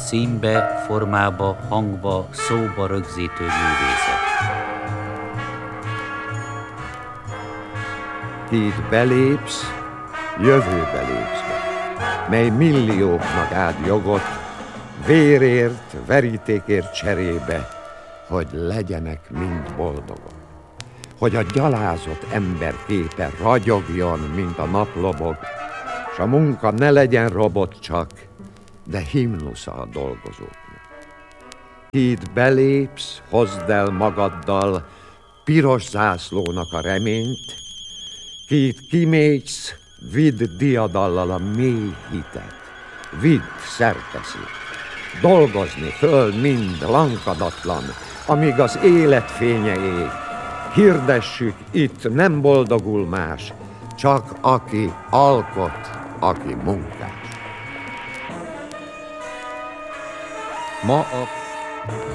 színbe, formába, hangba, szóba rögzítő művészet. Híd belépsz, jövőbe lépsz be, mely millióknak ad jogot, vérért, verítékért cserébe, hogy legyenek mind boldogok. Hogy a gyalázott ember képe ragyogjon, mint a naplobog, s a munka ne legyen robot csak, de himnusza a dolgozóknak. Hidd belépsz, hozd el magaddal piros zászlónak a reményt, hidd kimégysz, vidd diadallal a mély hitet, vidd szerteszét. Dolgozni föld mind lankadatlan, amíg az élet fénye ég. Hirdessük, itt nem boldogul más, csak aki alkot, aki munkás. Ma a